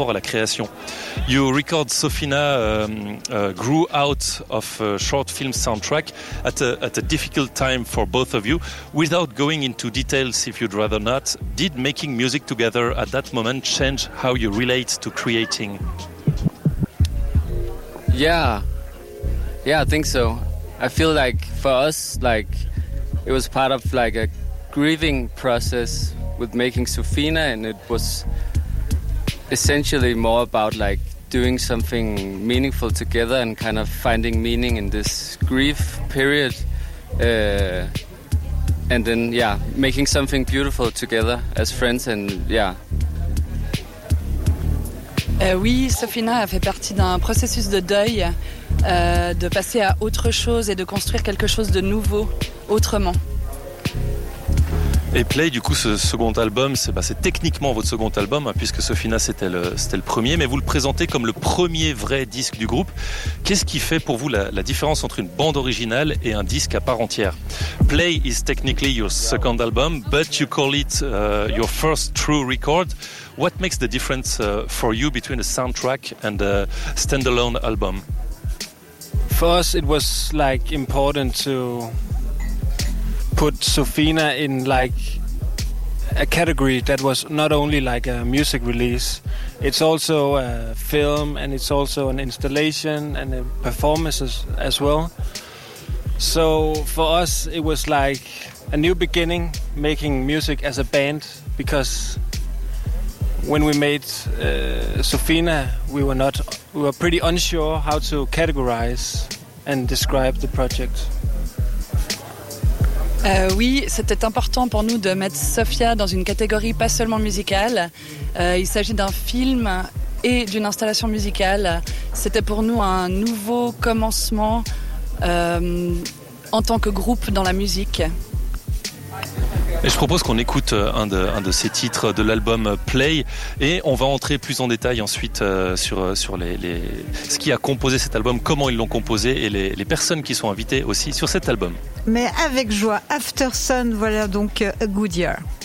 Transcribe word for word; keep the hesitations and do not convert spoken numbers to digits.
rapport à la création. You record Sofina um, uh, grew out of a short film soundtrack at a, at a difficult time for both of you. Without going into details, if you'd rather not, did making music together at that moment change how you relate to creating? Yeah, yeah, I think so. I feel like for us, like it was part of like a grieving process with making Sofina, and it was essentially more about like doing something meaningful together and kind of finding meaning in this grief period, uh, and then yeah, making something beautiful together as friends, and yeah. Euh, oui, Sofina a fait partie d'un processus de deuil, euh, de passer à autre chose et de construire quelque chose de nouveau, autrement. Et Play, du coup, ce second album, c'est, bah, c'est techniquement votre second album, hein, puisque Sofina, c'était le, c'était le premier, mais vous le présentez comme le premier vrai disque du groupe. Qu'est-ce qui fait pour vous la, la différence entre une bande originale et un disque à part entière? Play is technically your second album, but you call it uh, your first true record. What makes the difference uh, for you between a soundtrack and a standalone album? For us, it was like important to put Sofina in like a category that was not only like a music release, it's also a film, and it's also an installation and a performances as well. So for us it was like a new beginning, making music as a band, because when we made uh, Sofina, we were not we were pretty unsure how to categorize and describe the project. Euh, oui, c'était important pour nous de mettre Sofia dans une catégorie pas seulement musicale. Euh, il s'agit d'un film et d'une installation musicale. C'était pour nous un nouveau commencement euh, en tant que groupe dans la musique. Et je propose qu'on écoute un de, un de ces titres de l'album Play, et on va entrer plus en détail ensuite euh, sur, sur les, les, ce qui a composé cet album, comment ils l'ont composé, et les, les personnes qui sont invitées aussi sur cet album. Mais avec joie, After Sun, voilà donc A Good Year.